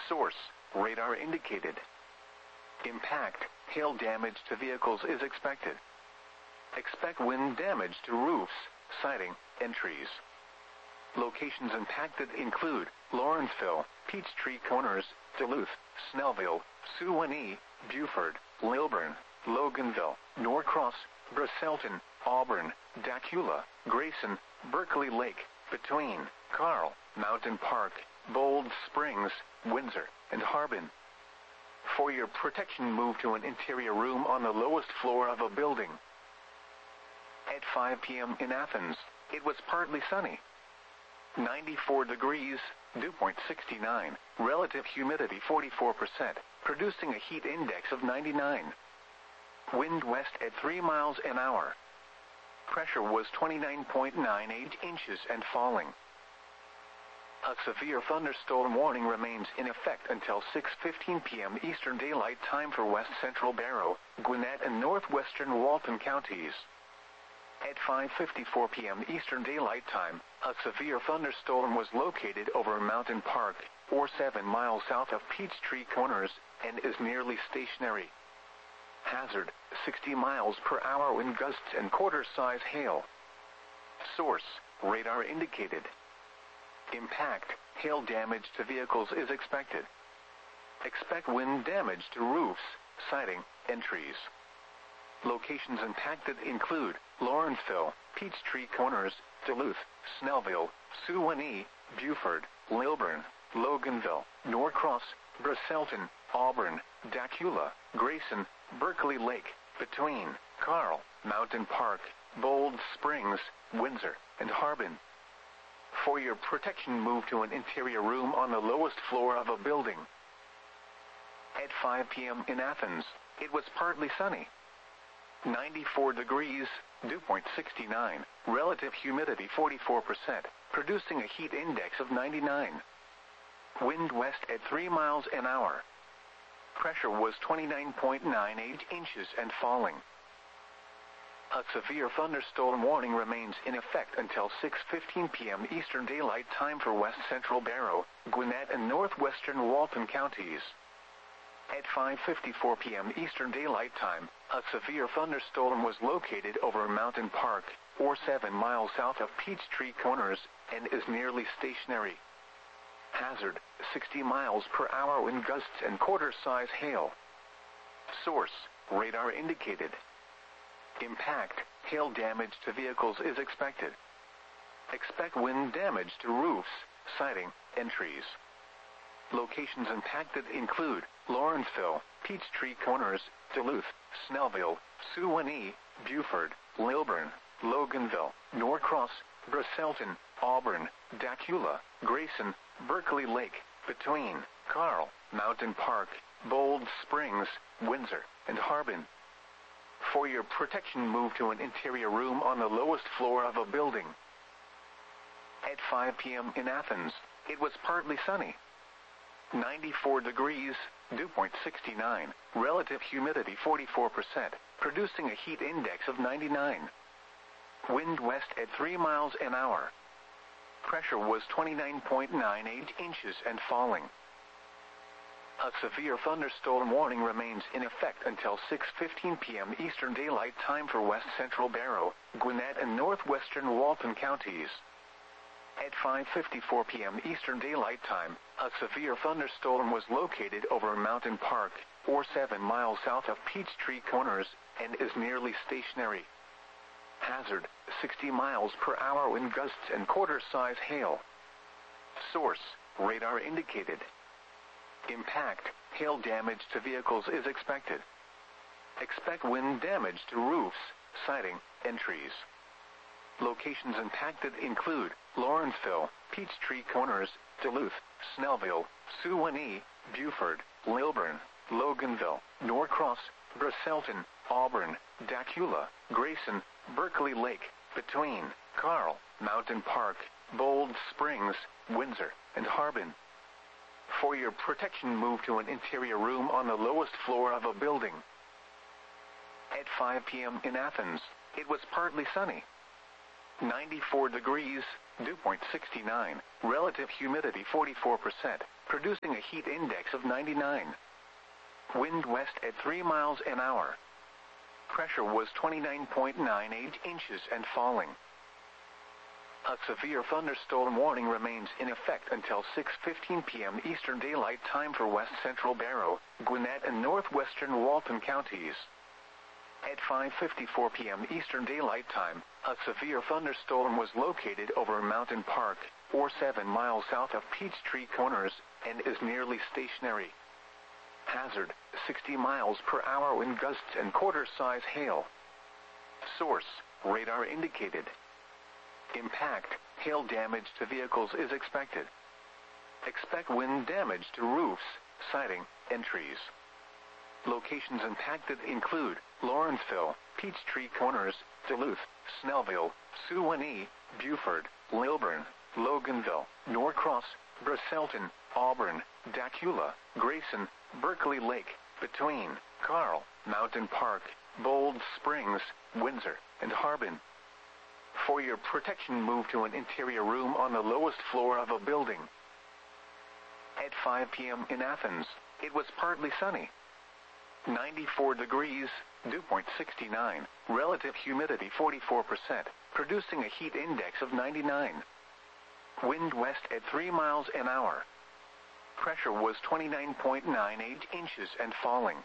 Source: radar indicated. Impact: hail damage to vehicles is expected. Expect wind damage to roofs, siding, and trees. Locations impacted include Lawrenceville, Peachtree Corners, Duluth, Snellville, Suwanee, Buford, Lilburn, Loganville, Norcross, Bristolton, Auburn, Dacula, Grayson, Berkeley Lake, Between, Carl, Mountain Park, Bold Springs, Windsor, and Harbin. For your protection, move to an interior room on the lowest floor of a building. At 5 p.m. in Athens, it was partly sunny. 94 degrees, dew point 69, relative humidity 44%, producing a heat index of 99. Wind west at 3 miles an hour. Pressure was 29.98 inches and falling. A severe thunderstorm warning remains in effect until 6:15 p.m. Eastern Daylight Time for west central Barrow, Gwinnett, and northwestern Walton counties. At 5:54 p.m. Eastern Daylight Time, a severe thunderstorm was located over Mountain Park, or 7 miles south of Peachtree Corners, and is nearly stationary. Hazard: 60 miles per hour wind gusts and quarter-size hail. Source: radar indicated. Impact: hail damage to vehicles is expected. Expect wind damage to roofs, siding, and trees. Locations impacted include Lawrenceville, Peachtree Corners, Duluth, Snellville, Suwanee, Buford, Lilburn, Loganville, Norcross, Bristolton, Auburn, Dacula, Grayson, Berkeley Lake, Between, Carl, Mountain Park, Bold Springs, Windsor, and Harbin. For your protection, move to an interior room on the lowest floor of a building. At 5 p.m. in Athens, it was partly sunny. 94 degrees, dew point 69, relative humidity 44%, producing a heat index of 99. Wind west at 3 miles an hour. Pressure was 29.98 inches and falling. A severe thunderstorm warning remains in effect until 6:15 p.m. Eastern Daylight Time for west central Barrow, Gwinnett, and northwestern Walton counties. At 5:54 p.m. Eastern Daylight Time, a severe thunderstorm was located over Mountain Park, or 7 miles south of Peachtree Corners, and is nearly stationary. Hazard: 60 miles per hour wind gusts and quarter-size hail. Source: radar indicated. Impact: hail damage to vehicles is expected. Expect wind damage to roofs, siding, and trees. Locations impacted include Lawrenceville, Peachtree Corners, Duluth, Snellville, Suwanee, Buford, Lilburn, Loganville, Norcross, Bristolton, Auburn, Dacula, Grayson, Berkeley Lake, Between, Carl, Mountain Park, Bold Springs, Windsor, and Harbin. For your protection, move to an interior room on the lowest floor of a building. At 5 p.m. in Athens, it was partly sunny. 94 degrees, dew point 69, relative humidity 44%, producing a heat index of 99. Wind west at 3 miles an hour. Pressure was 29.98 inches and falling. A severe thunderstorm warning remains in effect until 6:15 p.m. Eastern Daylight Time for west central Barrow, Gwinnett, and northwestern Walton counties. At 5:54 p.m. Eastern Daylight Time, a severe thunderstorm was located over Mountain Park, or 7 miles south of Peachtree Corners, and is nearly stationary. Hazard: 60 miles per hour wind gusts and quarter-size hail. Source: radar indicated. Impact: hail damage to vehicles is expected. Expect wind damage to roofs, siding, and trees. Locations impacted include Lawrenceville, Peachtree Corners, Duluth, Snellville, Suwanee, Buford, Lilburn, Loganville, Norcross, Bristolton, Auburn, Dacula, Grayson, Berkeley Lake, Between, Carl, Mountain Park, Bold Springs, Windsor, and Harbin. For your protection, move to an interior room on the lowest floor of a building. At 5 p.m. in Athens, it was partly sunny. 94 degrees, dew point 69, relative humidity 44%, producing a heat index of 99. Wind west at 3 miles an hour. Pressure was 29.98 inches and falling. A severe thunderstorm warning remains in effect until 6:15 p.m. Eastern Daylight Time for west central Barrow, Gwinnett and northwestern Walton counties. At 5:54 p.m. Eastern Daylight Time, a severe thunderstorm was located over Mountain Park, or 7 miles south of Peachtree Corners, and is nearly stationary. Hazard, 60 miles per hour wind gusts and quarter-size hail. Source, radar indicated. Impact, hail damage to vehicles is expected. Expect wind damage to roofs, siding, and trees. Locations impacted include Lawrenceville, Peachtree Corners, Duluth, Snellville, Suwanee, Buford, Lilburn, Loganville, Norcross, Bristolton, Auburn, Dacula, Grayson, Berkeley Lake, Between, Carl, Mountain Park, Bold Springs, Windsor, and Harbin. For your protection, move to an interior room on the lowest floor of a building. At 5 p.m. in Athens, it was partly sunny. 94 degrees, dew point 69, relative humidity 44%, producing a heat index of 99. Wind west at 3 miles an hour. Pressure was 29.98 inches and falling.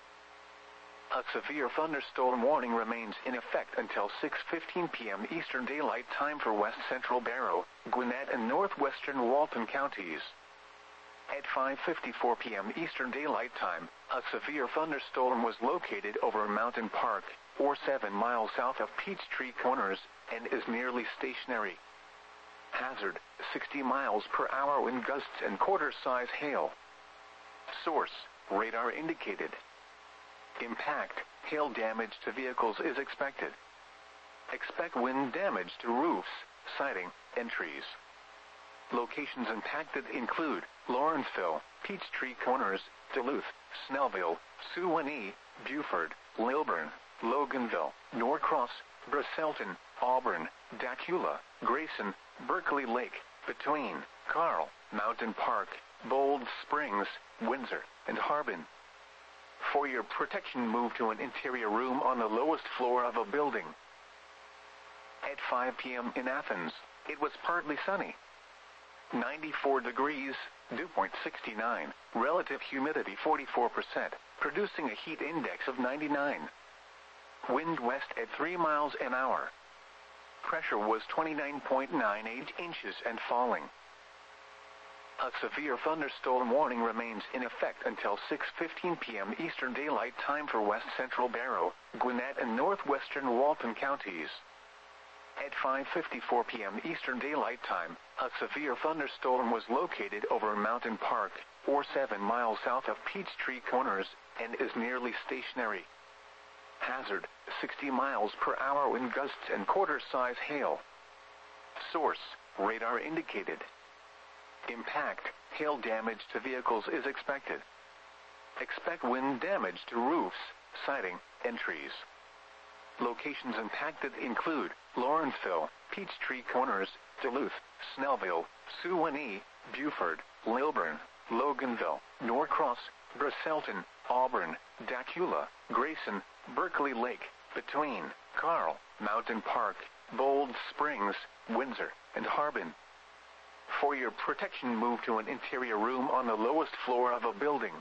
A severe thunderstorm warning remains in effect until 6:15 p.m. Eastern Daylight Time for west central Barrow, Gwinnett and northwestern Walton counties. At 5:54 p.m. Eastern Daylight Time, a severe thunderstorm was located over Mountain Park, or 7 miles south of Peachtree Corners, and is nearly stationary. Hazard, 60 miles per hour wind gusts and quarter-size hail. Source, radar indicated. Impact, hail damage to vehicles is expected. Expect wind damage to roofs, siding, and trees. Locations impacted include Lawrenceville, Peachtree Corners, Duluth, Snellville, Suwanee, Buford, Lilburn, Loganville, Norcross, Bristolton, Auburn, Dacula, Grayson, Berkeley Lake, Between, Carl, Mountain Park, Bold Springs, Windsor, and Harbin. For your protection, move to an interior room on the lowest floor of a building. At 5 p.m. in Athens, it was partly sunny. 94 degrees, dew point 69, relative humidity 44%, producing a heat index of 99. Wind west at 3 miles an hour. Pressure was 29.98 inches and falling. A severe thunderstorm warning remains in effect until 6:15 p.m. Eastern Daylight Time for west central Barrow, Gwinnett and northwestern Walton counties. At 5:54 p.m. Eastern Daylight Time, a severe thunderstorm was located over Mountain Park, or 7 miles south of Peachtree Corners, and is nearly stationary. Hazard, 60 miles per hour wind gusts and quarter-size hail. Source, radar indicated. Impact, hail damage to vehicles is expected. Expect wind damage to roofs, siding, and trees. Locations impacted include Lawrenceville, Peachtree Corners, Duluth, Snellville, Suwanee, Buford, Lilburn, Loganville, Norcross, Bristolton, Auburn, Dacula, Grayson, Berkeley Lake, Between, Carl, Mountain Park, Bold Springs, Windsor, and Harbin. For your protection, move to an interior room on the lowest floor of a building.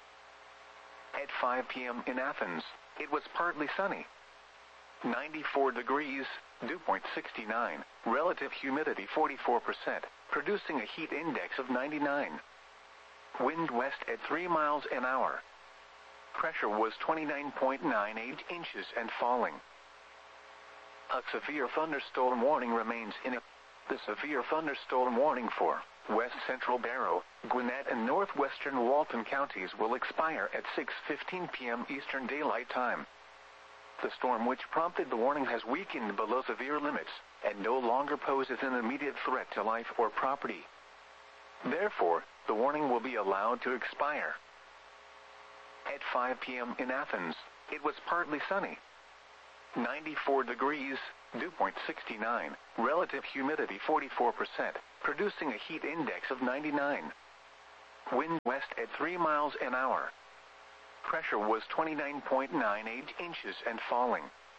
At 5 p.m. in Athens, it was partly sunny. 94 degrees, dew point 69, relative humidity 44%, producing a heat index of 99. Wind west at 3 miles an hour. Pressure was 29.98 inches and falling. A severe thunderstorm warning remains in effect. The severe thunderstorm warning for west central Barrow, Gwinnett and northwestern Walton counties will expire at 6:15 p.m. Eastern Daylight Time. The storm which prompted the warning has weakened below severe limits and no longer poses an immediate threat to life or property. Therefore, the warning will be allowed to expire. At 5 p.m. in Athens, it was partly sunny. 94 degrees, dew point 69, relative humidity 44%, producing a heat index of 99. Wind west at 3 miles an hour. Pressure was 29.98 inches and falling.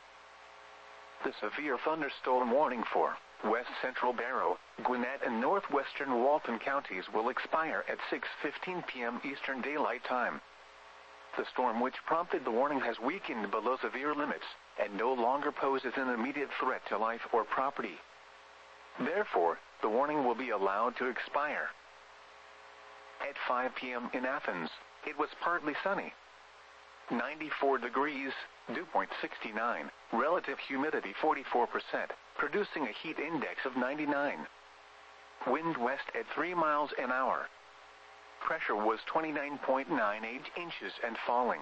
The severe thunderstorm warning for west central Barrow, Gwinnett and northwestern Walton counties will expire at 6:15 p.m. Eastern Daylight Time. The storm which prompted the warning has weakened below severe limits and no longer poses an immediate threat to life or property. Therefore, the warning will be allowed to expire. At 5 p.m. in Athens, it was partly sunny. 94 degrees, dew point 69, relative humidity 44%, producing a heat index of 99. Wind west at 3 miles an hour. Pressure was 29.98 inches and falling.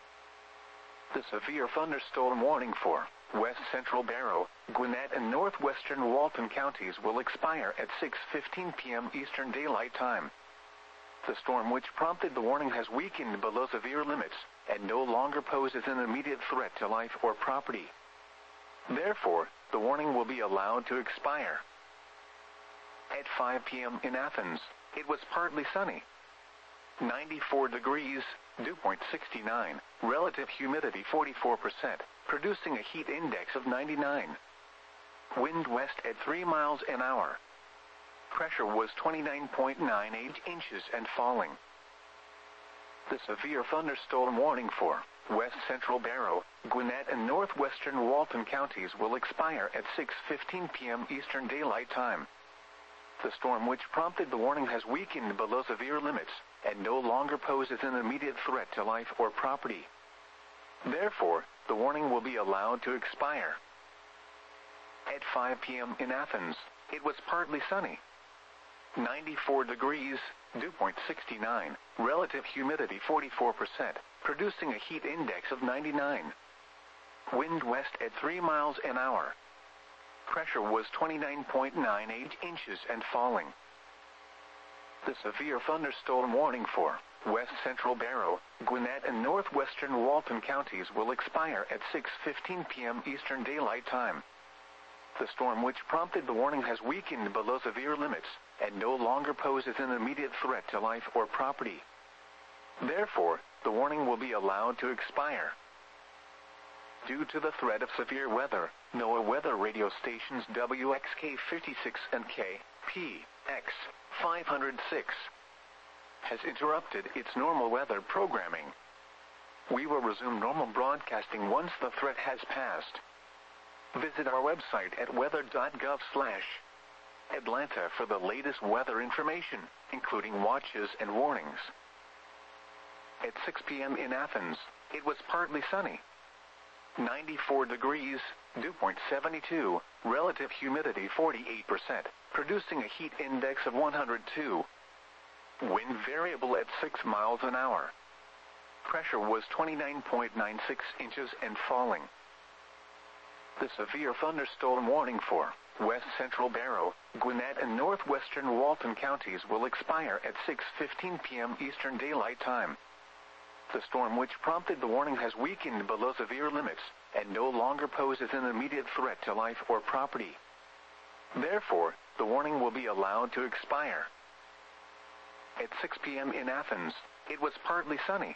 The severe thunderstorm warning for west central Barrow, Gwinnett and northwestern Walton counties will expire at 6:15 p.m. Eastern Daylight Time. The storm which prompted the warning has weakened below severe limits and no longer poses an immediate threat to life or property. Therefore, the warning will be allowed to expire. At 5 p.m. in Athens, it was partly sunny. 94 degrees, dew point 69, relative humidity 44%, producing a heat index of 99. Wind west at 3 miles an hour. Pressure was 29.98 inches and falling. The severe thunderstorm warning for west central Barrow, Gwinnett and northwestern Walton counties will expire at 6:15 p.m. Eastern Daylight Time. The storm which prompted the warning has weakened below severe limits and no longer poses an immediate threat to life or property. Therefore, the warning will be allowed to expire. At 5 p.m. in Athens, it was partly sunny. 94 degrees, dew point 69, relative humidity 44%, producing a heat index of 99. Wind west at 3 miles an hour. Pressure was 29.98 inches and falling. The severe thunderstorm warning for west central Barrow, Gwinnett and northwestern Walton counties will expire at 6:15 p.m. Eastern Daylight Time. The storm which prompted the warning has weakened below severe limits and no longer poses an immediate threat to life or property. Therefore, the warning will be allowed to expire. Due to the threat of severe weather, NOAA weather radio stations WXK 56 and KPX 506 has interrupted its normal weather programming. We will resume normal broadcasting once the threat has passed. Visit our website at weather.gov/Atlanta for the latest weather information, including watches and warnings. At 6 p.m. in Athens, it was partly sunny. 94 degrees, dew point 72, relative humidity 48%, producing a heat index of 102. Wind variable at 6 miles an hour. Pressure was 29.96 inches and falling. The severe thunderstorm warning for west central Barrow, Gwinnett and northwestern Walton counties will expire at 6:15 p.m. Eastern Daylight Time. The storm which prompted the warning has weakened below severe limits and no longer poses an immediate threat to life or property. Therefore, the warning will be allowed to expire. At 6 p.m. in Athens, it was partly sunny.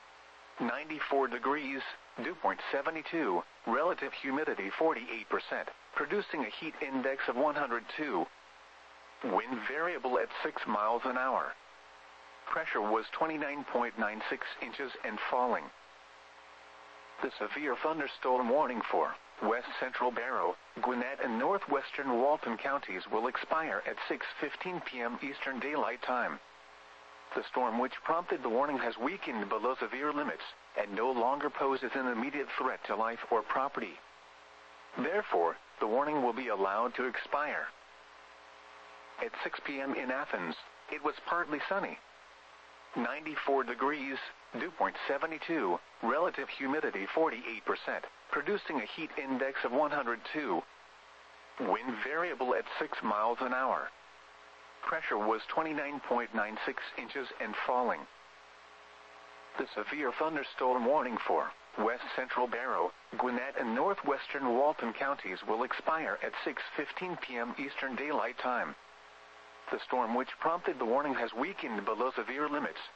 94 degrees, dew point 72, relative humidity 48%, producing a heat index of 102. Wind variable at 6 miles an hour. Pressure was 29.96 inches and falling. The severe thunderstorm warning for west central Barrow, Gwinnett and northwestern Walton counties will expire at 6:15 p.m. Eastern Daylight Time. The storm which prompted the warning has weakened below severe limits and no longer poses an immediate threat to life or property. Therefore, the warning will be allowed to expire. At 6 p.m. in Athens, it was partly sunny. 94 degrees, dew point 72, relative humidity 48%, producing a heat index of 102. Wind variable at 6 miles an hour. Pressure was 29.96 inches and falling. The severe thunderstorm warning for west central Barrow, Gwinnett and northwestern Walton counties will expire at 6:15 p.m. Eastern Daylight Time. The storm which prompted the warning has weakened below severe limits.